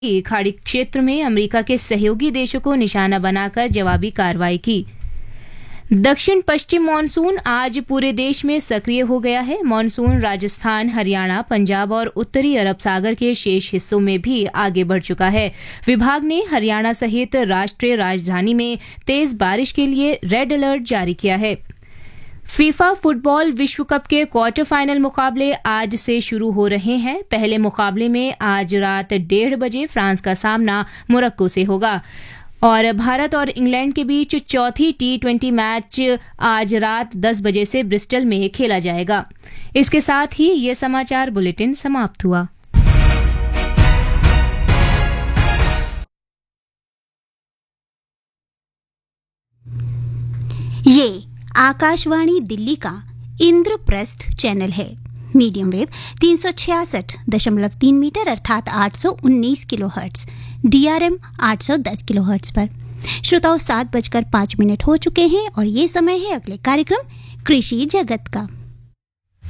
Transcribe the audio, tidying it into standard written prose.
खाड़ी क्षेत्र में अमेरिका के सहयोगी देशों को निशाना बनाकर जवाबी कार्रवाई की। दक्षिण पश्चिम मानसून आज पूरे देश में सक्रिय हो गया है। मानसून राजस्थान, हरियाणा, पंजाब और उत्तरी अरब सागर के शेष हिस्सों में भी आगे बढ़ चुका है। विभाग ने हरियाणा सहित राष्ट्रीय राजधानी में तेज बारिश के लिए रेड अलर्ट जारी किया है। फीफा फुटबॉल विश्व कप के क्वार्टर फाइनल मुकाबले आज से शुरू हो रहे हैं। पहले मुकाबले में आज रात 1:30 बजे फ्रांस का सामना मोरक्को से होगा और भारत और इंग्लैंड के बीच चौथी T20 मैच आज रात 10 बजे से ब्रिस्टल में खेला जाएगा। इसके साथ ही ये समाचार बुलेटिन समाप्त हुआ। ये आकाशवाणी दिल्ली का इंद्रप्रस्थ चैनल है। मीडियम वेव 366.3 मीटर अर्थात 819 किलोहर्ट्ज, DRM 810 किलोहर्ट्ज पर। श्रोताओं, 7:05 हो चुके हैं और ये समय है अगले कार्यक्रम कृषि जगत का।